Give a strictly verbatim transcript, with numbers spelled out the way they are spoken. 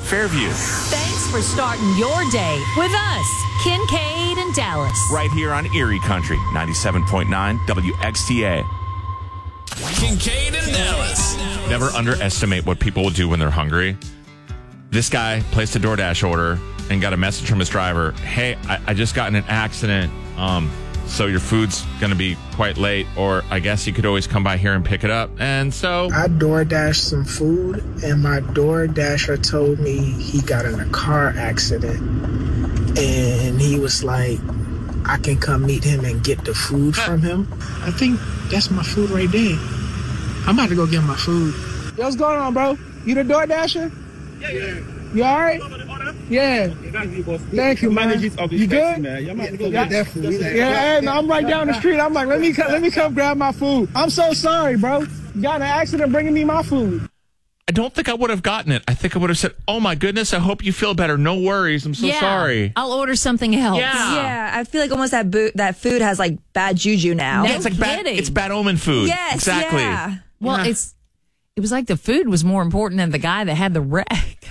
Fairview. Thanks for starting your day with us, Kincaid and Dallas. Right here on Erie Country, ninety-seven point nine W X T A. Kincaid and Dallas. Never underestimate what people will do when they're hungry. This guy placed a DoorDash order and got a message from his driver. Hey, I, I just got in an accident. Um, so your food's going to be quite late, or I guess you could always come by here and pick it up. And so I DoorDashed some food, and my DoorDasher told me he got in a car accident, and he was like, I can come meet him and get the food from him. I think that's my food right there. I'm about to go get my food. Yo, what's going on, bro? You the DoorDasher? Yeah, yeah. You all right? Yeah. Thank you, man. You good? Man. I'm about to go get that food. Yeah, hey, I'm right down the street. I'm like, let me come, let me come grab my food. I'm so sorry, bro. You got in an accident bringing me my food. I don't think I would have gotten it. I think I would have said, oh, my goodness, I hope you feel better. No worries. I'm so yeah, sorry. I'll order something else. Yeah. Yeah, I feel like almost that bo- that food has like bad juju now. No Yeah, it's like bad, kidding. it's bad omen food. Yes, exactly. yeah. Well, Yeah. it's it was like the food was more important than the guy that had the wreck.